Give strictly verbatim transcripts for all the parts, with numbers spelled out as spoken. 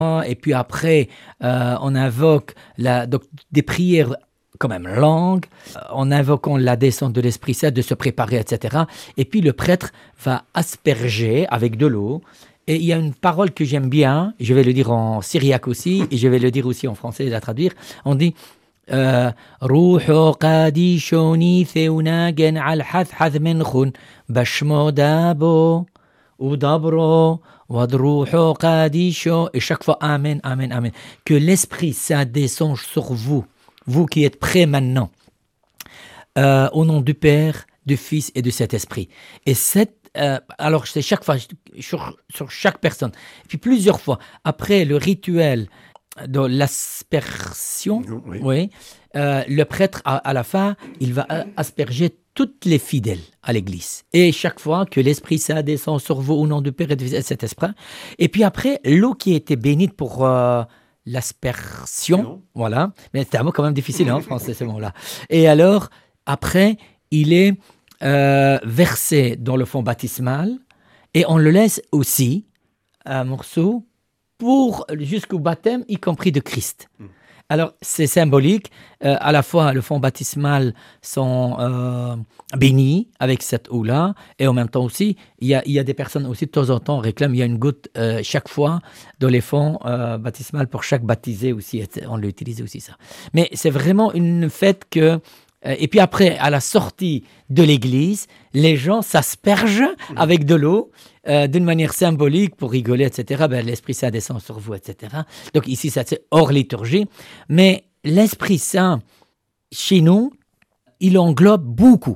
Et puis après, euh, on invoque la, donc, des prières quand même longues, en invoquant la descente de l'Esprit Saint, de se préparer, et cetera. Et puis le prêtre va asperger avec de l'eau. Et il y a une parole que j'aime bien, je vais le dire en syriaque aussi, et je vais le dire aussi en français, la traduire. On dit Ruho qadi shoni theunagen al hath hath menchun bashmo dabo ou dabro wadruho qadi sho. Et chaque fois, Amen, Amen, Amen. Que l'Esprit Saint descende sur vous, vous qui êtes prêts maintenant, euh, au nom du Père, du Fils et de cet Esprit. Et cette Euh, alors, c'est chaque fois, sur, sur chaque personne. Et puis, plusieurs fois, après le rituel de l'aspersion, oui. Oui, euh, le prêtre, à, à la fin, il va asperger toutes les fidèles à l'église. Et chaque fois que l'Esprit Saint descend sur vous au nom du Père et de cet Esprit. Et puis après, l'eau qui était bénite pour euh, l'aspersion, non. Voilà. Mais c'est un mot quand même difficile hein, en français, ce mot-là. Et alors, après, il est Euh, versé dans le fond baptismal et on le laisse aussi un morceau pour jusqu'au baptême, y compris de Christ. Mm. Alors c'est symbolique, euh, à la fois le fond baptismal sont euh, bénis avec cette eau-là et en même temps aussi, il y a, il y a des personnes aussi de temps en temps réclament, il y a une goutte euh, chaque fois dans les fonds euh, baptismales pour chaque baptisé aussi, on l'utilise aussi ça. Mais c'est vraiment une fête que Et puis après, à la sortie de l'église, les gens s'aspergent avec de l'eau euh, d'une manière symbolique pour rigoler, et cetera. Ben, l'Esprit Saint descend sur vous, et cetera. Donc ici, ça, c'est hors liturgie. Mais l'Esprit Saint, chez nous, il englobe beaucoup.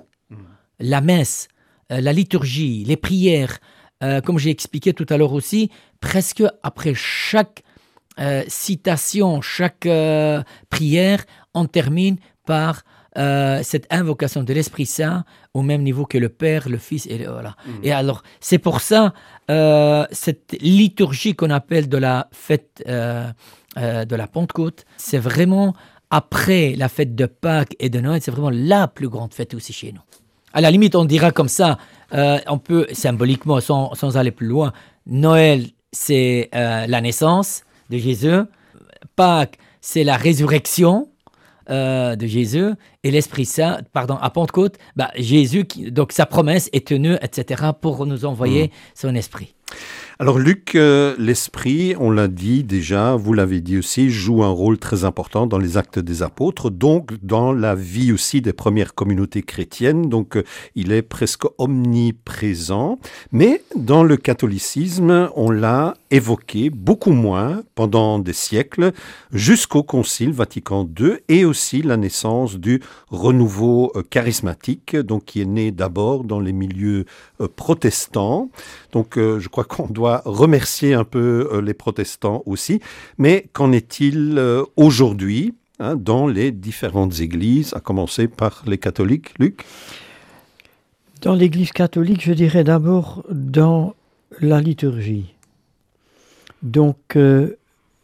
La messe, euh, la liturgie, les prières. Euh, comme j'ai expliqué tout à l'heure aussi, presque après chaque euh, citation, chaque euh, prière, on termine par Euh, cette invocation de l'Esprit Saint au même niveau que le Père, le Fils et le, voilà. Mmh. Et alors, c'est pour ça euh, cette liturgie qu'on appelle de la fête euh, euh, de la Pentecôte, c'est vraiment après la fête de Pâques et de Noël, c'est vraiment la plus grande fête aussi chez nous. À la limite, on dira comme ça, euh, on peut symboliquement, sans, sans aller plus loin, Noël, c'est euh, la naissance de Jésus, Pâques, c'est la résurrection Euh, de Jésus et l'Esprit Saint, pardon, à Pentecôte, bah, Jésus, qui, donc sa promesse est tenue, et cetera, pour nous envoyer mmh. son Esprit. Alors Luc, euh, l'Esprit, on l'a dit déjà, vous l'avez dit aussi, joue un rôle très important dans les actes des apôtres, donc dans la vie aussi des premières communautés chrétiennes, donc euh, il est presque omniprésent, mais dans le catholicisme, on l'a évoqué beaucoup moins pendant des siècles, jusqu'au Concile Vatican deux et aussi la naissance du renouveau euh, charismatique, donc qui est né d'abord dans les milieux euh, protestants. Donc euh, je crois qu'on doit remercier un peu euh, les protestants aussi. Mais qu'en est-il euh, aujourd'hui hein, dans les différentes églises, à commencer par les catholiques, Luc? Dans l'église catholique, je dirais d'abord dans la liturgie. Donc, euh,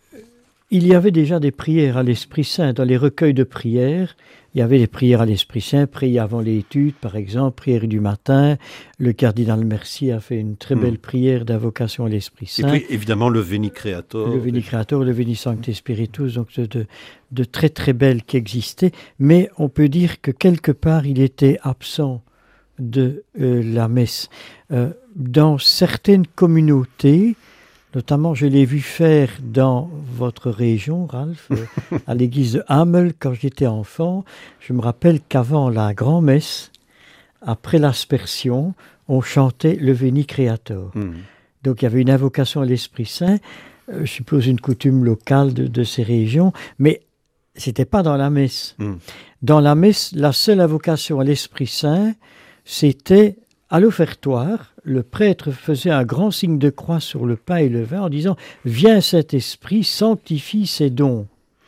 il y avait déjà des prières à l'Esprit Saint dans les recueils de prières. Il y avait des prières à l'Esprit Saint, priées avant l'étude, par exemple, prière du matin. Le cardinal Mercier a fait une très belle mmh. prière d'invocation à l'Esprit Saint. Et puis, évidemment, le Veni Creator. Le Veni Creator, le Veni Sancte Spiritus, donc de, de, de très très belles qui existaient. Mais on peut dire que quelque part, il était absent de euh, la messe. Euh, dans certaines communautés, notamment, je l'ai vu faire dans votre région, Ralph, euh, à l'église de Hamel, quand j'étais enfant. Je me rappelle qu'avant la grand-messe, après l'aspersion, on chantait le Veni Creator. Mmh. Donc, il y avait une invocation à l'Esprit Saint, euh, je suppose une coutume locale de, de ces régions, mais ce n'était pas dans la messe. Mmh. Dans la messe, la seule invocation à l'Esprit Saint, c'était à l'offertoire. Le prêtre faisait un grand signe de croix sur le pain et le vin en disant « Viens Saint-Esprit, sanctifie ces dons ».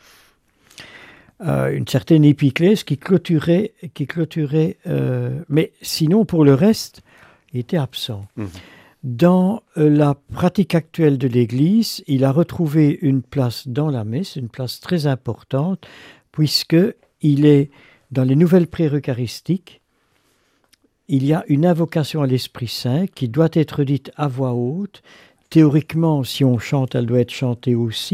Euh, une certaine épiclèse qui clôturait, qui clôturait euh, mais sinon pour le reste, il était absent. Mmh. Dans euh, la pratique actuelle de l'Église, il a retrouvé une place dans la messe, une place très importante, puisqu'il est dans les nouvelles prières eucharistiques. Il y a une invocation à l'Esprit Saint qui doit être dite à voix haute, théoriquement, si on chante, elle doit être chantée aussi.